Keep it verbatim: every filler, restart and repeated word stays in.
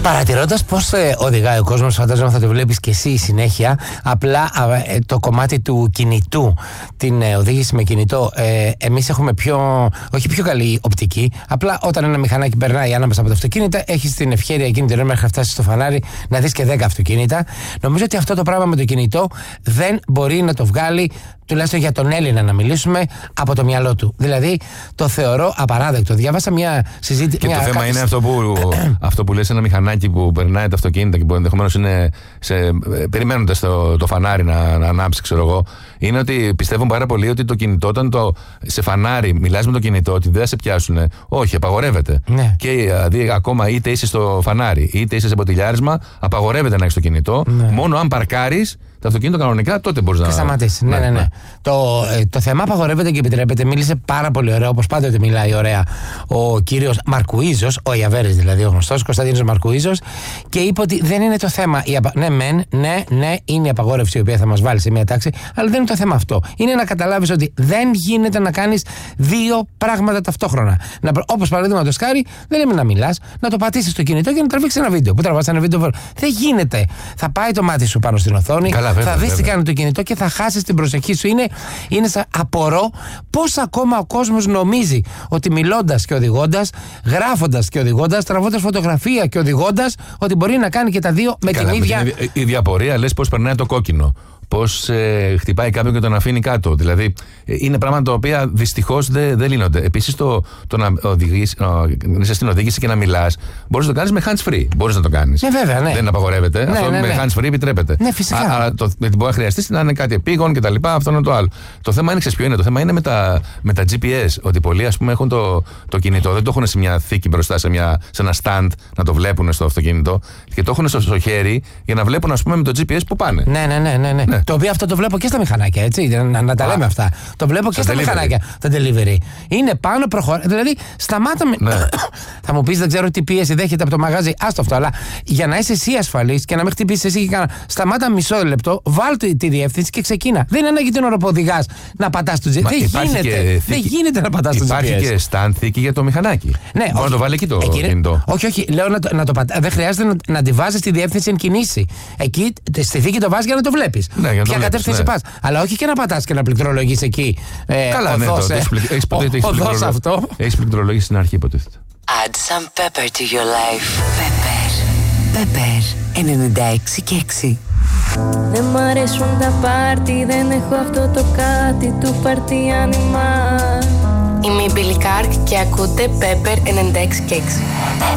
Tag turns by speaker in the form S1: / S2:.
S1: Παρατηρώντας πώς ε, οδηγάει ο κόσμος, φαντάζομαι θα το βλέπεις και εσύ συνέχεια. Απλά ε, το κομμάτι του κινητού, την ε, οδήγηση με κινητό, ε, εμείς έχουμε πιο, όχι πιο καλή οπτική. Απλά όταν ένα μηχανάκι περνάει ανάμεσα από τα αυτοκίνητα, έχεις την ευχέρεια εκείνη την ώρα μέχρι να φτάσεις στο φανάρι να δεις και δέκα αυτοκίνητα. Νομίζω ότι αυτό το πράγμα με το κινητό δεν μπορεί να το βγάλει, τουλάχιστον για τον Έλληνα να μιλήσουμε, από το μυαλό του. Δηλαδή το θεωρώ απαράδεκτο. Διάβασα μια συζήτηση.
S2: Και
S1: μια
S2: το θέμα
S1: κάτι...
S2: είναι αυτό που, αυτό που λες, ένα μηχανάκι που περνάει τα αυτοκίνητα και που ενδεχομένως είναι σε, περιμένοντας το, το φανάρι να, να ανάψει, ξέρω εγώ. Είναι ότι πιστεύουν πάρα πολύ ότι το κινητό, όταν το, σε φανάρι μιλάς με το κινητό, ότι δεν θα σε πιάσουν. Όχι, απαγορεύεται.
S1: Ναι.
S2: Και δηλαδή, ακόμα είτε είσαι στο φανάρι, είτε είσαι σε ποτηλιάρισμα, απαγορεύεται να έχεις το κινητό. Ναι. Μόνο αν παρκάρεις το αυτοκίνητο κανονικά, τότε μπορείς να
S1: σταματήσει. Ναι, ναι, ναι. ναι. Το, ε, το θέμα απαγορεύεται και επιτρέπεται. Μίλησε πάρα πολύ ωραία, όπως πάντοτε μιλάει ωραία, ο κύριος Μαρκουίζος, ο Ιαβέρης δηλαδή, ο γνωστός Κωνσταντίνος Μαρκουίζος, και είπε ότι δεν είναι το θέμα. Η απα... Ναι, μεν, ναι, ναι, είναι η απαγόρευση η οποία θα μας βάλει σε μια τάξη, αλλά δεν είναι το θέμα αυτό. Είναι να καταλάβεις ότι δεν γίνεται να κάνεις δύο πράγματα ταυτόχρονα. Να... Όπως παραδείγματος χάρη, δεν λέμε να μιλάς, να το πατήσεις στο κινητό και να τραβήξεις ένα βίντεο. Πού τραβάς ένα βίντεο, δεν γίνεται. Θα πάει το μάτι σου πάνω στην οθόνη.
S2: Καλά, βέβαια,
S1: θα δεις
S2: βέβαια.
S1: τι κάνει το κινητό και θα χάσεις την προσοχή σου. Είναι, είναι σαν απορώ πώς ακόμα ο κόσμος νομίζει ότι μιλώντας και οδηγώντας, γράφοντας και οδηγώντας, τραβώντας φωτογραφία και οδηγώντας, ότι μπορεί να κάνει και τα δύο με
S2: Καλά,
S1: την ίδια.
S2: Η διαπορία, λες πώς περνάει το κόκκινο. Πώς ε, χτυπάει κάποιον και τον αφήνει κάτω. Δηλαδή, ε, είναι πράγματα τα οποία δυστυχώς δεν δε λύνονται. Επίσης, το, το να οδηγείς, να είσαι στην οδήγηση και να μιλάς, μπορείς να το κάνεις με hands free. Μπορείς να το κάνεις.
S1: Ναι, βέβαια, ναι.
S2: Δεν απαγορεύεται.
S1: Ναι,
S2: αυτό
S1: ναι, ναι.
S2: με hands free επιτρέπεται.
S1: Ναι, φυσικά.
S2: Α, αλλά το, μπορεί να χρειαστεί να είναι κάτι επίγον κτλ. Αυτό είναι το άλλο. Το θέμα είναι, ξέρεις ποιο είναι. Το θέμα είναι με τα, με τα τζι πι ες. Ότι πολλοί, ας πούμε, έχουν το, το κινητό, δεν το έχουν σε μια θήκη μπροστά, σε, μια, σε ένα stand να το βλέπουν στο αυτοκίνητο και το έχουν στο, στο χέρι για να βλέπουν, ας πούμε, με το τζι πι ες που πάνε.
S1: Ναι, ναι, ναι, ναι, ναι. ναι. Το οποίο αυτό το βλέπω και στα μηχανάκια, έτσι. Να, να τα λέμε αυτά. Το βλέπω και στα delivery. Μηχανάκια. Τα delivery. Είναι πάνω, προχωρά. Δηλαδή, σταμάτα με. Ναι. Θα μου πεις, δεν ξέρω τι πίεση δέχεται από το μαγάζι. Άστο αυτό. Αλλά για να είσαι εσύ ασφαλής και να μην χτυπήσεις εσύ και κανένα. Σταμάτα μισό λεπτό, βάλ τη, τη διεύθυνση και ξεκίνα. Δεν είναι ανάγκη την ώρα που οδηγάς να πατάς το τζι πι ες. Δεν γίνεται. Δεν γίνεται να πατάς το τζι πι ες.
S2: Υπάρχει και stand θήκη για το μηχανάκι.
S1: Ναι,
S2: μπορεί να το βάλει εκεί το
S1: εκεί,
S2: κινητό.
S1: Όχι, όχι. Λέω να το, να το πατά. Δεν χρειάζεται να, να τη βάζεις τη διεύθυνση εν κινήσει. Εκεί στη θήκη το βάζεις για να το βλέπεις.
S2: Ναι,
S1: ποια κατεύθυνση ναι. πας. Αλλά όχι και να πατάς και να πληκτρολογείς εκεί. Ε,
S2: Καλά, ναι,
S1: οδός,
S2: το,
S1: ε,
S2: έχεις
S1: οδός αυτό.
S2: Έχεις πληκτρολογήσει στην αρχή, υποτίθεται.
S3: Add some pepper to your life. Pepper. Pepper ενενήντα έξι και έξι.
S4: Δεν μ' αρέσουν τα πάρτι, δεν έχω αυτό το κάτι του πάρτι άνιμα.
S3: Είμαι η Billy Kark και ακούτε Pepper ενενήντα έξι και έξι.